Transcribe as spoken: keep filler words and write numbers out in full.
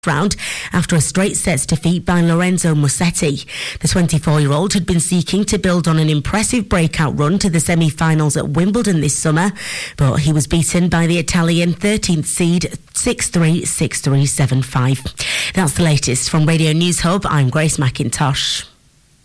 round after a straight sets defeat by Lorenzo Musetti. The twenty-four-year-old had been seeking to build on an impressive breakout run to the semi-finals at Wimbledon this summer, but he was beaten by the Italian thirteenth seed six three, six three, seven five. That's the latest from Radio News Hub. I'm Grace McIntosh.